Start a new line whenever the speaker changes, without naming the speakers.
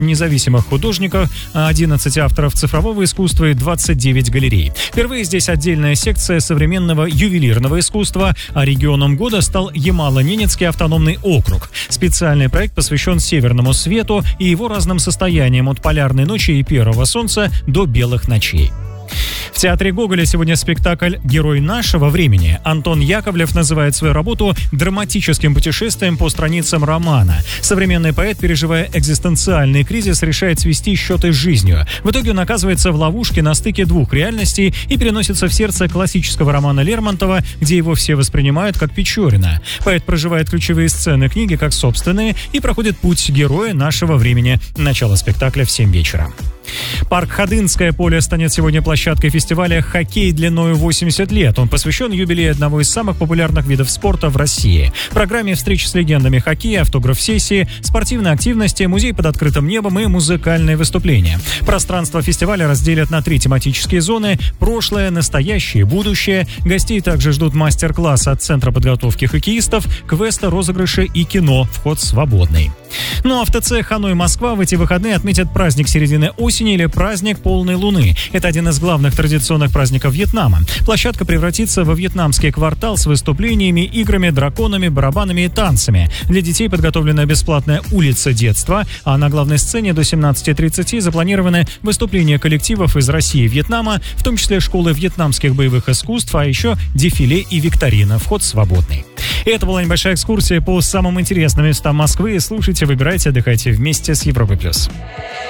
независимых художников, 11 авторов цифрового искусства и 29 галерей. Впервые здесь отдельная секция современного ювелирного искусства, а регионом года стал Ямало-Ненецкий автономный округ. Специальный проект посвящен северному свету и его разным состояниям от полярной ночи и первого солнца до белых ночей. В театре Гоголя сегодня спектакль «Герой нашего времени». Антон Яковлев называет свою работу драматическим путешествием по страницам романа. Современный поэт, переживая экзистенциальный кризис, решает свести счеты с жизнью. В итоге он оказывается в ловушке на стыке двух реальностей и переносится в сердце классического романа Лермонтова, где его все воспринимают как Печорина. Поэт проживает ключевые сцены книги как собственные и проходит путь героя нашего времени. Начало спектакля в 7 вечера. Парк Ходынское поле станет сегодня площадкой фестиваля «Хоккей длиною 80 лет». Он посвящен юбилею одного из самых популярных видов спорта в России. В программе встречи с легендами хоккея, автограф-сессии, спортивной активности, музей под открытым небом и музыкальные выступления. Пространство фестиваля разделят на 3 тематические зоны – прошлое, настоящее, будущее. Гостей также ждут мастер-класс от Центра подготовки хоккеистов, квесты, розыгрыши и кино. Вход свободный. Ну а в ТЦ «Ханой Москва» в эти выходные отметят праздник середины осени или праздник полной луны. Это один из главных традиционных праздников Вьетнама. Площадка превратится во вьетнамский квартал с выступлениями, играми, драконами, барабанами и танцами. Для детей подготовлена бесплатная улица детства, а на главной сцене до 17:30 запланированы выступления коллективов из России и Вьетнама, в том числе школы вьетнамских боевых искусств, а еще дефиле и викторина. Вход свободный. И это была небольшая экскурсия по самым интересным местам Москвы. Слушайте, выбирайте, отдыхайте вместе с Европой+.